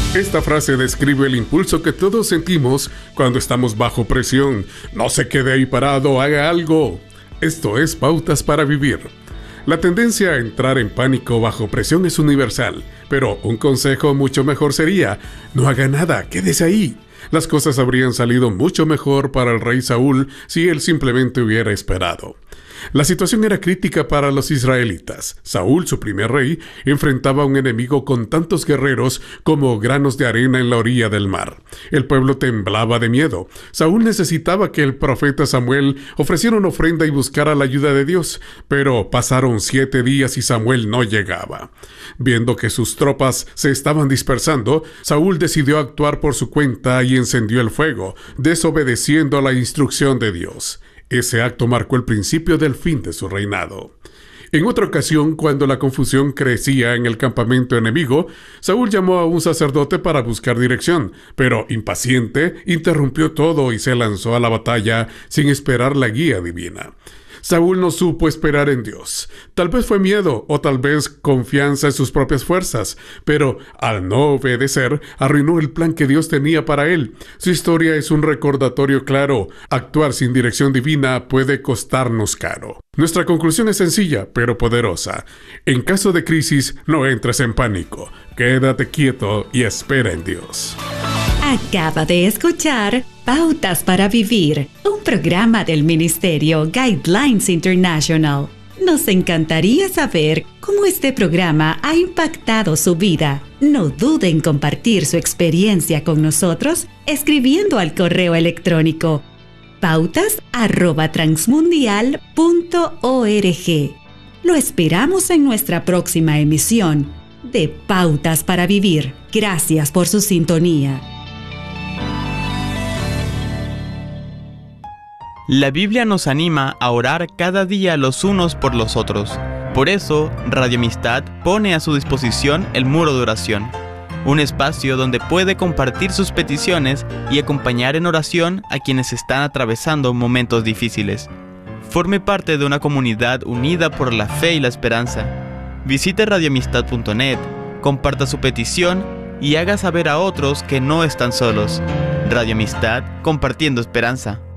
Esta frase describe el impulso que todos sentimos cuando estamos bajo presión. No se quede ahí parado, haga algo. Esto es Pautas para Vivir. La tendencia a entrar en pánico bajo presión es universal, pero un consejo mucho mejor sería: no haga nada, quédese ahí. Las cosas habrían salido mucho mejor para el rey Saúl si él simplemente hubiera esperado. La situación era crítica para los israelitas. Saúl, su primer rey, enfrentaba a un enemigo con tantos guerreros como granos de arena en la orilla del mar. El pueblo temblaba de miedo. Saúl necesitaba que el profeta Samuel ofreciera una ofrenda y buscara la ayuda de Dios, pero pasaron 7 días y Samuel no llegaba. Viendo que sus tropas se estaban dispersando, Saúl decidió actuar por su cuenta y encendió el fuego, desobedeciendo a la instrucción de Dios. Ese acto marcó el principio del fin de su reinado. En otra ocasión, cuando la confusión crecía en el campamento enemigo, Saúl llamó a un sacerdote para buscar dirección, pero impaciente, interrumpió todo y se lanzó a la batalla sin esperar la guía divina. Saúl no supo esperar en Dios. Tal vez fue miedo o tal vez confianza en sus propias fuerzas, pero al no obedecer, arruinó el plan que Dios tenía para él. Su historia es un recordatorio claro: actuar sin dirección divina puede costarnos caro. Nuestra conclusión es sencilla, pero poderosa. En caso de crisis, no entres en pánico. Quédate quieto y espera en Dios. Acaba de escuchar Pautas para Vivir, un programa del Ministerio Guidelines International. Nos encantaría saber cómo este programa ha impactado su vida. No dude en compartir su experiencia con nosotros escribiendo al correo electrónico pautas@transmundial.org. Lo esperamos en nuestra próxima emisión de Pautas para Vivir. Gracias por su sintonía. La Biblia nos anima a orar cada día los unos por los otros. Por eso, Radio Amistad pone a su disposición el muro de oración, un espacio donde puede compartir sus peticiones y acompañar en oración a quienes están atravesando momentos difíciles. Forme parte de una comunidad unida por la fe y la esperanza. Visite radioamistad.net, comparta su petición y haga saber a otros que no están solos. Radio Amistad, compartiendo esperanza.